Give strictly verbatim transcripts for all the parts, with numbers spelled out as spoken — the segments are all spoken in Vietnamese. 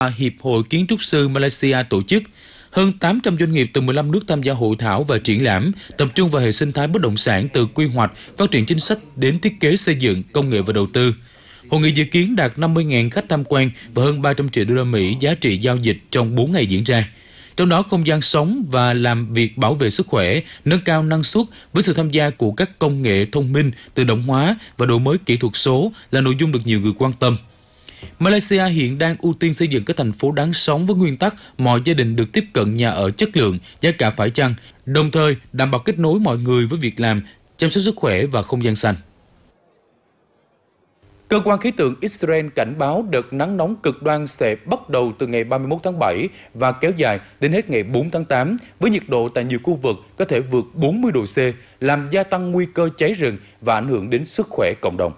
Hiệp hội Kiến trúc sư Malaysia tổ chức. Hơn tám trăm doanh nghiệp từ mười lăm nước tham gia hội thảo và triển lãm, tập trung vào hệ sinh thái bất động sản từ quy hoạch, phát triển chính sách đến thiết kế xây dựng, công nghệ và đầu tư. Hội nghị dự kiến đạt năm mươi nghìn khách tham quan và hơn ba trăm triệu đô la Mỹ giá trị giao dịch trong bốn ngày diễn ra. Trong đó, không gian sống và làm việc bảo vệ sức khỏe, nâng cao năng suất với sự tham gia của các công nghệ thông minh, tự động hóa và đổi mới kỹ thuật số là nội dung được nhiều người quan tâm. Malaysia hiện đang ưu tiên xây dựng các thành phố đáng sống với nguyên tắc mọi gia đình được tiếp cận nhà ở chất lượng, giá cả phải chăng, đồng thời đảm bảo kết nối mọi người với việc làm, chăm sóc sức khỏe và không gian xanh. Cơ quan khí tượng Israel cảnh báo đợt nắng nóng cực đoan sẽ bắt đầu từ ngày ba mươi mốt tháng bảy và kéo dài đến hết ngày bốn tháng tám, với nhiệt độ tại nhiều khu vực có thể vượt bốn mươi độ C, làm gia tăng nguy cơ cháy rừng và ảnh hưởng đến sức khỏe cộng đồng.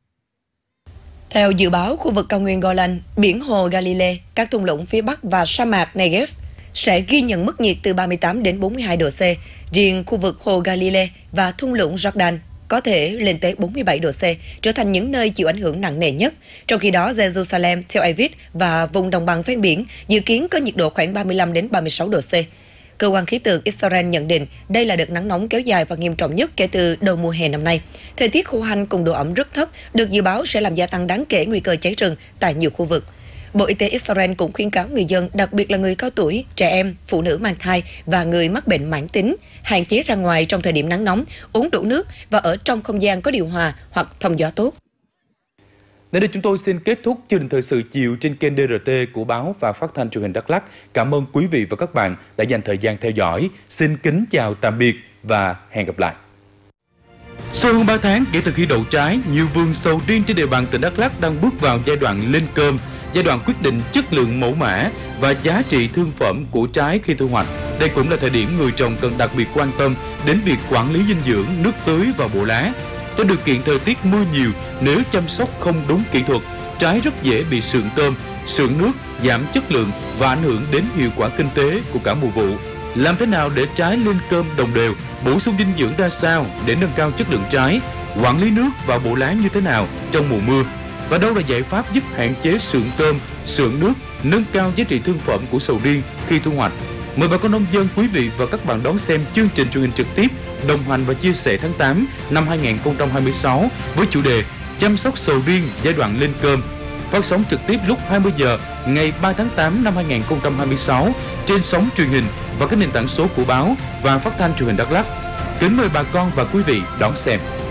Theo dự báo, khu vực cao nguyên Golan, biển hồ Galilee, các thung lũng phía Bắc và sa mạc Negev sẽ ghi nhận mức nhiệt từ ba mươi tám đến bốn mươi hai độ C. Riêng khu vực hồ Galilee và thung lũng Jordan có thể lên tới bốn mươi bảy độ C, trở thành những nơi chịu ảnh hưởng nặng nề nhất. Trong khi đó, Jerusalem, Tel Aviv và vùng đồng bằng ven biển dự kiến có nhiệt độ khoảng ba mươi lăm đến ba mươi sáu độ C. Cơ quan khí tượng Israel nhận định đây là đợt nắng nóng kéo dài và nghiêm trọng nhất kể từ đầu mùa hè năm nay. Thời tiết khô hanh cùng độ ẩm rất thấp được dự báo sẽ làm gia tăng đáng kể nguy cơ cháy rừng tại nhiều khu vực. Bộ Y tế Israel cũng khuyến cáo người dân, đặc biệt là người cao tuổi, trẻ em, phụ nữ mang thai và người mắc bệnh mãn tính, hạn chế ra ngoài trong thời điểm nắng nóng, uống đủ nước và ở trong không gian có điều hòa hoặc thông gió tốt. Đến đây chúng tôi xin kết thúc chương trình thời sự chiều trên kênh đê rờ tê của báo và phát thanh truyền hình Đắk Lắk. Cảm ơn quý vị và các bạn đã dành thời gian theo dõi. Xin kính chào tạm biệt và hẹn gặp lại. Sau hơn ba tháng kể từ khi đậu trái, nhiều vườn sầu riêng trên địa bàn tỉnh Đắk Lắk đang bước vào giai đoạn lên cơm, giai đoạn quyết định chất lượng mẫu mã và giá trị thương phẩm của trái khi thu hoạch. Đây cũng là thời điểm người trồng cần đặc biệt quan tâm đến việc quản lý dinh dưỡng, nước tưới và bộ lá. Trong điều kiện thời tiết mưa nhiều, nếu chăm sóc không đúng kỹ thuật, trái rất dễ bị sượng cơm, sượng nước, giảm chất lượng và ảnh hưởng đến hiệu quả kinh tế của cả mùa vụ. Làm thế nào để trái lên cơm đồng đều, bổ sung dinh dưỡng ra sao để nâng cao chất lượng trái, quản lý nước và bộ lá như thế nào trong mùa mưa? Và đâu là giải pháp giúp hạn chế sượng cơm, sượng nước, nâng cao giá trị thương phẩm của sầu riêng khi thu hoạch? Mời bà con nông dân, quý vị và các bạn đón xem chương trình truyền hình trực tiếp đồng hành và chia sẻ tháng tám năm hai nghìn không trăm hai mươi sáu với chủ đề chăm sóc sầu riêng giai đoạn lên cơm, phát sóng trực tiếp lúc hai mươi giờ ngày ba tháng tám năm hai nghìn không trăm hai mươi sáu trên sóng truyền hình và các nền tảng số của báo và phát thanh truyền hình Đắk Lắk. Kính mời bà con và quý vị đón xem.